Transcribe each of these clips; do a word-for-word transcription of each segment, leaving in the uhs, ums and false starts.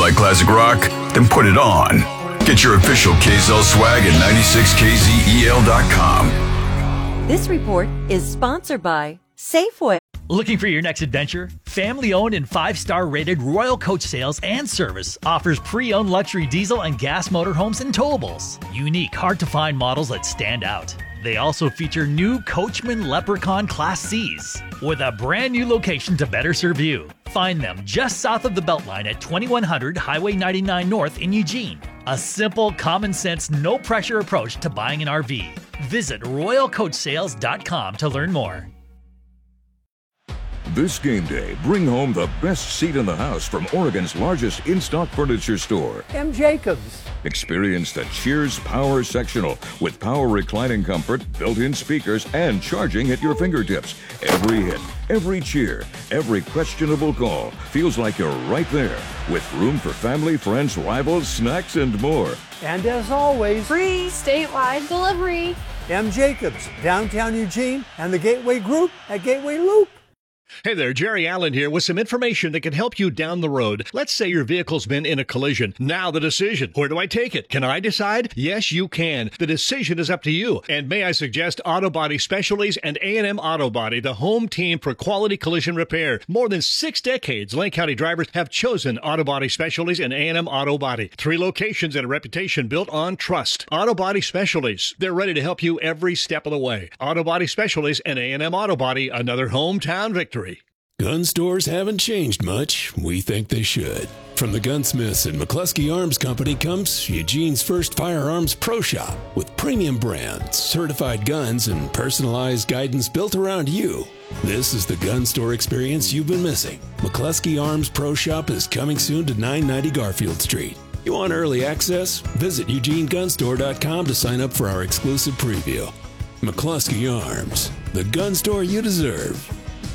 like classic rock? Then put it on. Get your official K Z L swag at ninety-six K Z E L dot com. This report is sponsored by Safeway. Looking for your next adventure? Family-owned and five-star rated Royal Coach Sales and Service offers pre-owned luxury diesel and gas motorhomes and towables. Unique, hard-to-find models that stand out. They also feature new Coachman Leprechaun Class C's with a brand new location to better serve you. Find them just south of the Beltline at twenty-one hundred Highway ninety-nine North in Eugene. A simple, common-sense, no-pressure approach to buying an R V. Visit royal coach sales dot com to learn more. This game day, bring home the best seat in the house from Oregon's largest in-stock furniture store, M. Jacobs. Experience the Cheers Power Sectional with power reclining comfort, built-in speakers, and charging at your fingertips. Every hit, every cheer, every questionable call feels like you're right there, with room for family, friends, rivals, snacks, and more. And as always, free statewide delivery. M. Jacobs, downtown Eugene, and the Gateway Group at Gateway Loop. Hey there, Jerry Allen here with some information that can help you down the road. Let's say your vehicle's been in a collision. Now the decision. Where do I take it? Can I decide? Yes, you can. The decision is up to you. And may I suggest Auto Body Specialties and A and M Auto Body, the home team for quality collision repair. More than six decades, Lane County drivers have chosen Auto Body Specialties and A and M Auto Body. Three locations and a reputation built on trust. Auto Body Specialties. They're ready to help you every step of the way. Auto Body Specialties and A and M Auto Body, another hometown victory. Gun stores haven't changed much. We think they should. From the Gunsmiths and McCluskey Arms Company comes Eugene's first firearms pro shop with premium brands, certified guns, and personalized guidance built around you. This is the gun store experience you've been missing. McCluskey Arms Pro Shop is coming soon to nine ninety Garfield Street. You want early access? Visit eugene gun store dot com to sign up for our exclusive preview. McCluskey Arms, the gun store you deserve.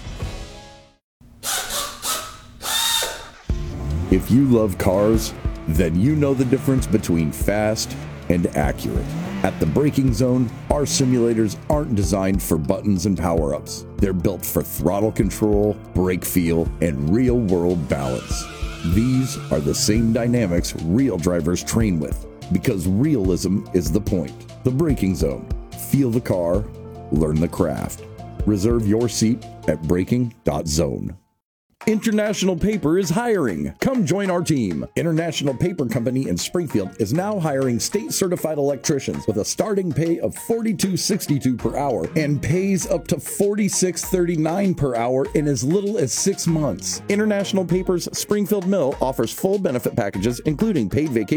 If you love cars, then you know the difference between fast and accurate. At the Braking Zone, our simulators aren't designed for buttons and power-ups. They're built for throttle control, brake feel, and real-world balance. These are the same dynamics real drivers train with, because realism is the point. The Braking Zone. Feel the car, learn the craft. Reserve your seat at braking dot zone. International Paper is hiring. Come join our team. International Paper Company in Springfield is now hiring state-certified electricians with a starting pay of forty-two sixty-two per hour and pays up to forty-six thirty-nine per hour in as little as six months. International Paper's Springfield Mill offers full benefit packages including paid vacation